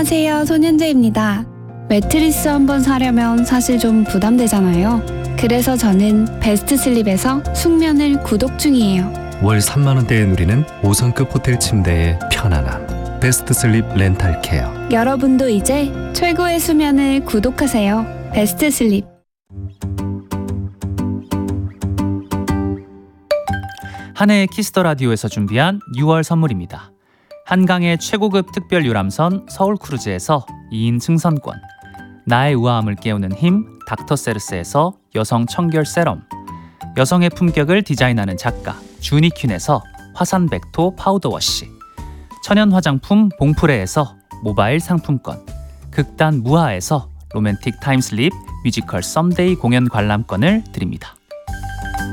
안녕하세요, 손현재입니다. 매트리스 한번 사려면 사실 좀 부담되잖아요. 그래서 저는 베스트슬립에서 숙면을 구독 중이에요. 월 3만 원대에 누리는 5성급 호텔 침대의 편안함. 베스트슬립 렌탈케어. 여러분도 이제 최고의 수면을 구독하세요. 베스트슬립. 한 해의 키스더 라디오에서 준비한 6월 선물입니다. 한강의 최고급 특별 유람선 서울크루즈에서 2인 승선권, 나의 우아함을 깨우는 힘 닥터세르스에서 여성 청결 세럼, 여성의 품격을 디자인하는 작가 주니퀸에서 화산백토 파우더 워시, 천연 화장품 봉프레에서 모바일 상품권, 극단 무하에서 로맨틱 타임슬립 뮤지컬 썸데이 공연 관람권을 드립니다.